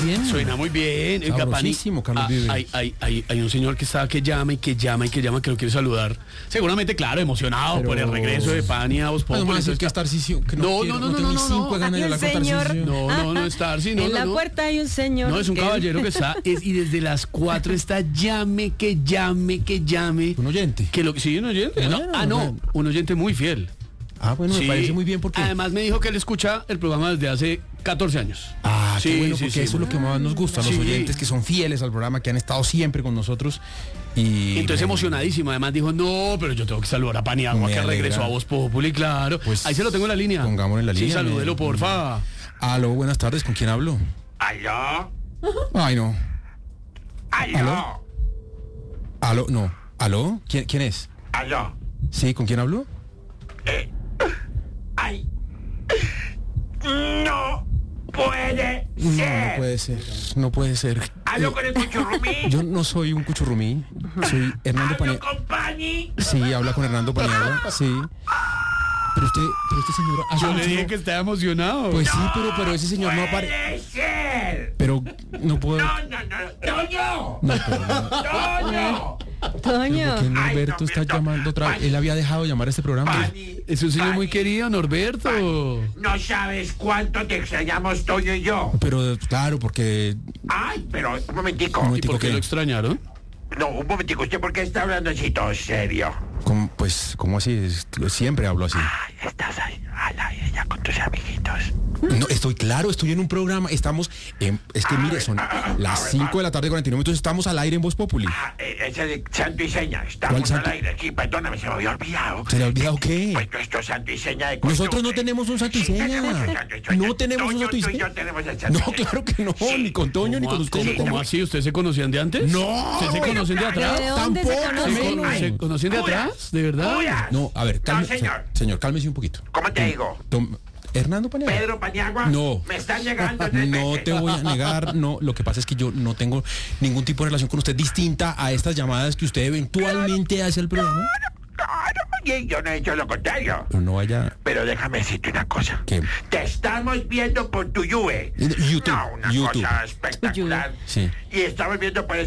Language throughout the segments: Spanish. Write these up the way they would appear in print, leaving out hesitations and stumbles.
bien. Suena muy bien. Oiga, Pani, Carlos Vives. hay un señor que está que llama y que llama y que llama, que lo quiere saludar. Seguramente, claro, emocionado Pero... por el regreso de Pani a Voz Populi. No, que estar que no tengo ni 5 ganas de hablar con Tarcisio. No está Tarcisio. En la puerta hay un señor. No, es un caballero que está, y desde las 4 está llame. Un oyente. Sí, un oyente. Bueno, Un oyente muy fiel. Bueno, me parece muy bien porque... Además me dijo que él escucha el programa desde hace 14 años. Qué bueno, porque eso es lo que más nos gusta, los oyentes que son fieles al programa, que han estado siempre con nosotros. Y entonces emocionadísimo, además dijo, no, pero yo tengo que saludar a Paniagua, que regresó a Voz Populi, claro. Pues, ahí se lo tengo en la línea. Pongámoslo en la línea. Sí, salúdelo, porfa. Aló, buenas tardes, ¿con quién hablo? ¿Aló? Ay, no. ¿Aló? Aló, no. ¿Aló? ¿Quién es? ¿Aló? Sí, ¿con quién hablo? ¡Ay! ¡No puede ser! No puede ser. ¿Hablo con el cuchurrumí? Yo no soy un cuchurrumí, soy Hernando ¿Hablo Paniagua. con Pani? Sí, habla con Hernando Paniagua, sí. Pero este señor... Yo le dije que estaba emocionado. Pues sí, pero ese señor no aparece. ¡Puede ser! Pero no puedo... ¡No! ¡Toño! No, pero... ¡Toño! Toño. ¿Por qué Ay, Norberto no, está pero- llamando otra vez? Pani. Él había dejado de llamar a este programa. Pani, Es un señor muy Pani, querido, Norberto. no sabes cuánto te extrañamos Toño y yo. Pero claro, porque... Ay, pero un momentico. Un ¿Y por qué ¿qué? lo extrañaron? No, un momentico. ¿Usted por qué está hablando así todo serio? ¿Cómo así? Siempre hablo así. Ay, estás ahí al aire ya con tus amiguitos. No, estoy en un programa, estamos es que mire, son las 5 de la tarde, 49 minutos, estamos al aire en Voz Populi. Ese de santo y seña. ¿Cuál Estamos al santo? aire aquí. Perdóname, se me había olvidado. ¿Se le ha olvidado qué? Pues nuestro santo y seña de Nosotros no costumbre. tenemos un santo y Sí, seña. tenemos un santo y seña. No tenemos un Toño, santo y tú y seña. yo tenemos el santo y No, seña. claro que no, Sí. ni con Toño, ni con usted. no ¿Cómo tenemos. así? ¿Ustedes se conocían de antes? No, ¿Ustedes se conocen de atrás? ¿De dónde se Tampoco, conocen? menos. ¿Se conocen de atrás? ¿De verdad? Puyas. No, a ver, No, señor. señor, cálmese un poquito. ¿Cómo te digo? Hernando Paniagua. Pedro Paniagua. No. Me están llegando. No te voy a negar, no, lo que pasa es que yo no tengo ningún tipo de relación con usted distinta a estas llamadas que usted eventualmente hace al programa. Claro, y yo no he dicho lo contrario. Pero no vaya... Pero déjame decirte una cosa. ¿Qué? Te estamos viendo por tu YouTube. YouTube. No, una YouTube. cosa espectacular. Sí. Y estamos viendo por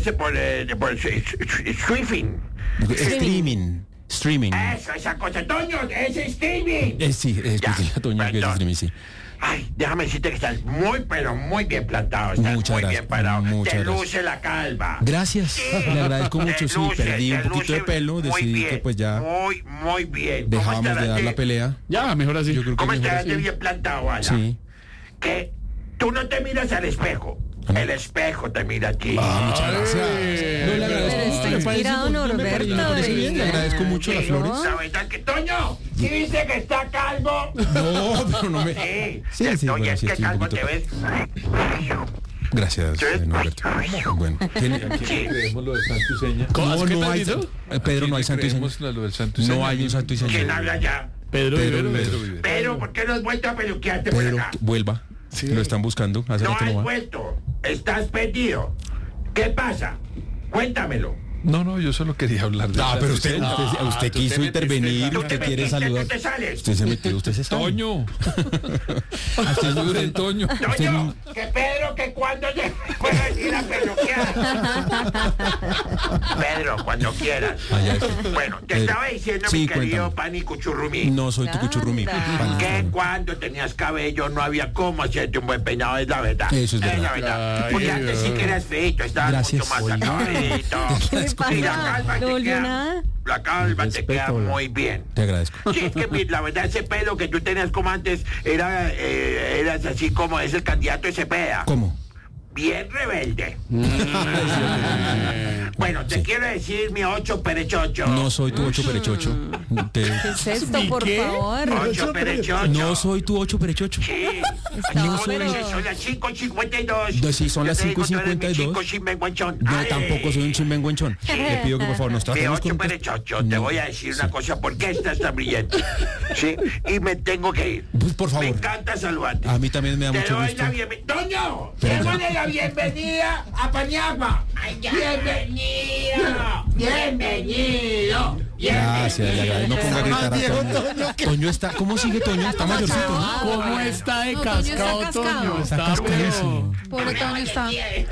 streaming. Streaming. Eso, esa cosa. Toño, es streaming. Sí, Ya, explíquele a Toño que es perdón. streaming, sí. Ay, déjame decirte que estás muy, pero muy bien plantado. Estás Muchas muy gracias, bien parado. muchas Te gracias. luce la calva. Gracias, le agradezco Te mucho, sí, luce, perdí un te poquito de luce pelo, muy decidí bien, que pues ya muy bien. dejábamos de dar la pelea. Ya, mejor así. Yo creo que ¿Cómo mejor estarás de así. bien plantado, Ala? Sí. Que tú no te miras al espejo. El espejo te mira a ti. Muchas gracias. No, le agradezco. Pero está Me parece- inspirado, me parece Norberto, bien, le agradezco mucho las flores. La verdad que Toño, ¿sí dice que está calvo? No, pero no me... Sí, Sí, Toño, bueno, es sí, que estoy un calvo poquito... te ves. Gracias, Norberto. Bueno, ¿tiene... Creemos lo del santo y seña. ¿Cómo? ¿Qué no tal hay... hizo? Pedro, no hay santo y seña. Creemos lo del santo y seña. No hay un santo y ¿Quién seña. habla ya? Pedro Vivero. Pero, ¿por qué no has vuelto a peluquearte por Pedro, acá? vuelva. Lo están buscando, hace No rato has no va. vuelto. Estás perdido. ¿Qué pasa? Cuéntamelo. No, yo solo quería hablar de Pero usted quiso intervenir, Tú te usted quiere metiste, saludar. tú te sales. Usted se metió, usted se sale. Toño. Usted Toño. Toño, que Pedro, que cuando llegue puedas ir a peluquear. Pedro, cuando quieras. Ya está. Bueno, te Pedro. estaba diciendo, Sí, mi querido cuéntame. Pani Cuchurrumí, No soy tu cuchurrumi. Anda. que cuando tenías cabello no había cómo hacerte un buen peinado, es la verdad. Eso es verdad. la verdad. Ay, Porque antes sí que eras feito, estabas Gracias. mucho más acabadito. ¿Qué le Y la pasa? calva ¿No te volvió queda, nada? la calva te queda Respeto, muy bien. Te agradezco. Sí, es que la verdad ese pelo que tú tenías como antes eras así como es el candidato de Cepeda. ¿Cómo? Bien rebelde. Bueno, te quiero decir mi 8 perechocho. No soy tu 8 perechocho. ¿Qué es esto, por ¿Qué? favor? 8 perechocho. No soy tu 8 perechocho. Sí. No, Son pero- las 5:52. Sí, son las Yo te digo, tú eres mi 5:52. chico sinvergüenzón. No, Ay. tampoco soy un chimbenguenchón. Le pido que por favor nos De tratemos 8 con... perechocho, te No. voy a decir una cosa, ¿por qué estás tan brillante? Sí, y me tengo que ir. Pues, por favor. Me encanta saludarte. A mí también me da Te mucho doy gusto. la bienvenida. ¡Toño! ¡Démosle la bienvenida a Paniagua! ¡Bienvenido! ¡Bienvenido! Gracias, le agradezco. No ponga a gritar a Toño. Toño está, ¿cómo sigue Toño? Está mayorcito, ¿no? ¿Cómo está de No, Toño está cascado, cascado. Toño? Está Está cascadísimo. Pobre Toño está.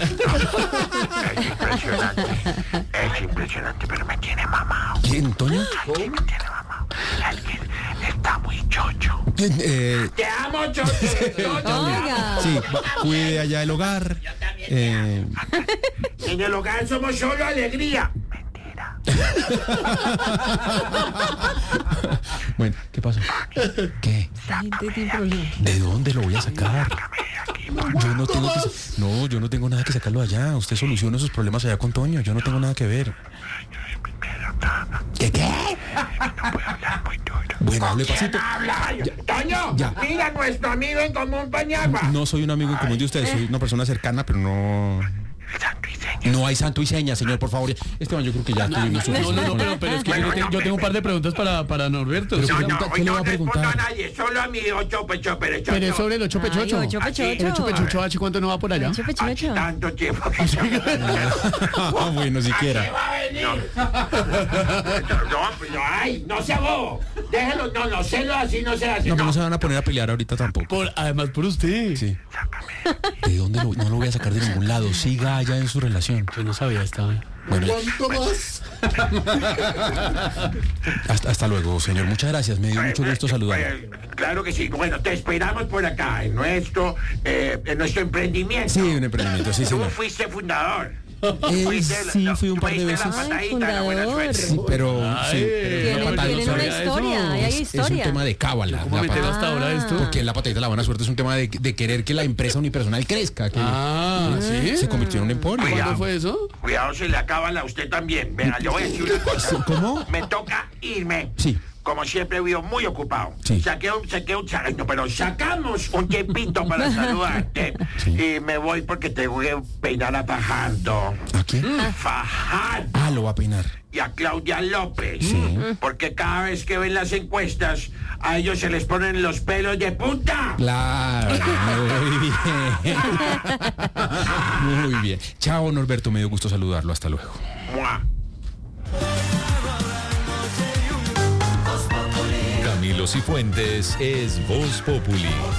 Es impresionante, pero me tiene mamado. ¿Quién, Toño? Me tiene mamado. Es que está muy chocho. ¿Quién? Te amo, chocho. Oiga. Sí, cuide allá el hogar. En el hogar somos solo alegría. Mentira. Bueno, ¿qué pasó? ¿Qué? La gente tiene problemas. ¿De dónde lo voy a sacar? Yo no tengo que... No, yo no tengo nada que sacarlo allá. Usted soluciona sus problemas allá con Toño. Yo no tengo nada que ver. ¿Qué? No puedo hablar muy duro. Bueno, hable pasito. Habla. Toño, Ya. mira nuestro amigo en común, Pañagua. No soy un amigo en común de ustedes. Soy una persona cercana, pero no... Santo y seña. No hay santo y seña, señor, por favor. Esteban, yo creo que ya tuvimos No, pero es que yo tengo un par de preguntas para Norberto. Pero No, ¿qué no, le hoy va no a respondo preguntar? a nadie, solo a mi ocho pecho, pero Pero es sobre el 8 pechocho. Ay, ocho pechocho. El 8 pechocho H, ¿cuánto no va por allá? Ocho pechocho. tanto tiempo que yo Ah, bueno, siquiera. va a venir. No, pues no, ay, no sea bobo. Déjelo, no, celo así, no sea así. No, pero no se van a poner a pelear ahorita tampoco. Además por usted. Sí. ¿De dónde no lo voy a sacar de ningún lado? Siga allá en su relación. Yo no sabía esta. Bueno, hasta luego, señor. Muchas gracias. Me dio mucho gusto saludar. Claro que sí. Bueno, te esperamos por acá, en nuestro emprendimiento. Sí, un emprendimiento, sí, Tú señor. fuiste fundador. Sí, fui un par de Tuviste veces. la patadita, Ay, la buena fundador. suerte. Sí, pero sí, Tienen, la patada tienen no una sabía. historia, ahí hay Es un historia. tema de cábala. ¿Cómo la meter patada. hasta ahora esto? Porque la patadita de la buena suerte es un tema de querer que la empresa unipersonal crezca. Que ¿Sí? se convirtió en un emporio. ¿Cuándo fue eso? Cuidado, se le acaba a usted también. Venga, le voy a decir una cosa. ¿Cómo? Me toca irme. Sí. Como siempre, he vivido muy ocupado. Sí. Sacamos un tiempito para saludarte. Sí. Y me voy porque te voy a peinar a Fajardo. ¿A quién? Fajardo. Ah, lo va a peinar. Y a Claudia López. Sí. Porque cada vez que ven las encuestas, a ellos se les ponen los pelos de punta. Claro, muy bien. Muy bien. Chao, Norberto, me dio gusto saludarlo. Hasta luego. Mua. Camilo Cifuentes es Voz Populi.